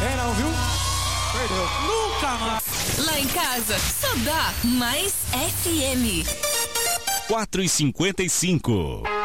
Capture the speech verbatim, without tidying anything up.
É não, viu? Perdeu. Nunca mais. Lá em casa, só dá mais F M. quatro e cinquenta e cinco.